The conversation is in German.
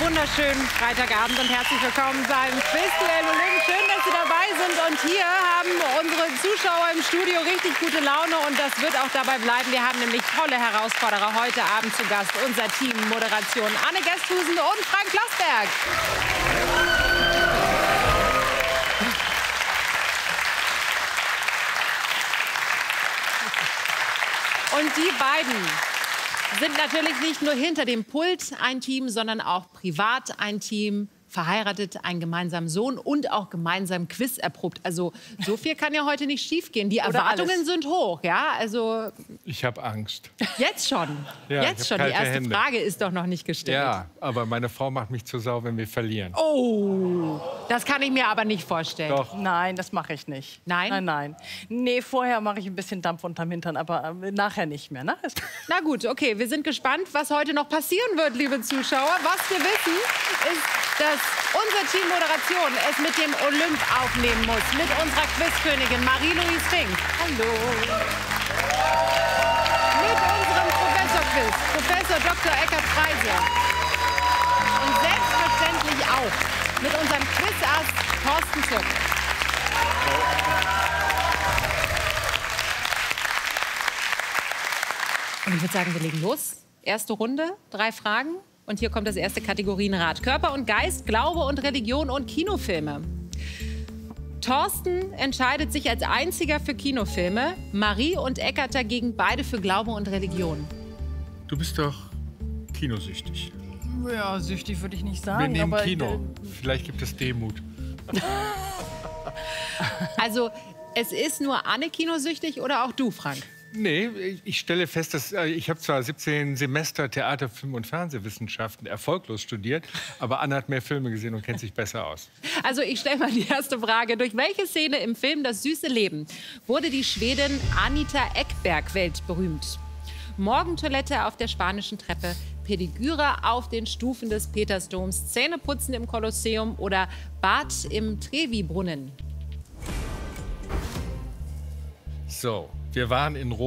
wunderschönen Freitagabend und herzlich willkommen beim Quizduell Olymp. Schön, dass Sie dabei sind. Und hier haben unsere Zuschauer im Studio richtig gute Laune und das wird auch dabei bleiben. Wir haben nämlich tolle Herausforderer heute Abend zu Gast. Unser Team Moderation Anne Gesthusen und Frank Plasberg. Und die beiden sind natürlich nicht nur hinter dem Pult ein Team, sondern auch privat ein Team, verheiratet, einen gemeinsamen Sohn und auch gemeinsam Quiz erprobt. Also so viel kann ja heute nicht schiefgehen. Die Erwartungen sind hoch, ja? Also ich habe Angst. Jetzt schon. Ja, jetzt schon. Die erste Hände. Frage ist doch noch nicht gestellt. Ja, aber meine Frau macht mich zur Sau, wenn wir verlieren. Oh, das kann ich mir aber nicht vorstellen. Doch. Nein, das mache ich nicht. Nein? Nein, nein. Nee, vorher mache ich ein bisschen Dampf unterm Hintern, aber nachher nicht mehr. Ne? Na gut, okay, wir sind gespannt, was heute noch passieren wird, liebe Zuschauer. Was wir wissen, ist, dass unser Team Moderation es mit dem Olymp aufnehmen muss. Mit unserer Quizkönigin Marie-Louise Fink. Hallo. Mit unserem Professor-Quiz, Professor Dr. Eckhard Freise. Und selbstverständlich auch mit unserem Quizass Thorsten Zuck. Und ich würde sagen, wir legen los. Erste Runde, 3 Fragen. Und hier kommt das erste Kategorienrad. Körper und Geist, Glaube und Religion und Kinofilme. Thorsten entscheidet sich als einziger für Kinofilme. Marie und Eckhard dagegen beide für Glaube und Religion. Du bist doch kinosüchtig. Ja, süchtig würde ich nicht sagen. Wir nehmen aber Kino. Vielleicht gibt es Demut. Also, es ist nur Anne kinosüchtig oder auch du, Frank? Nee, ich stelle fest, dass ich habe zwar 17 Semester Theater, Film- und Fernsehwissenschaften erfolglos studiert, aber Anne hat mehr Filme gesehen und kennt sich besser aus. Also ich stelle mal die erste Frage. Durch welche Szene im Film Das süße Leben wurde die Schwedin Anita Ekberg weltberühmt? Morgentoilette auf der spanischen Treppe, Pediküre auf den Stufen des Petersdoms, Zähneputzen im Kolosseum oder Bad im Trevi-Brunnen? So, wir waren in Rom.